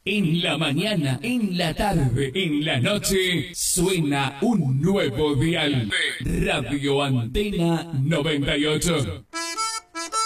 En la mañana, en la tarde, en la noche, suena un nuevo dial. Radio Antena 98.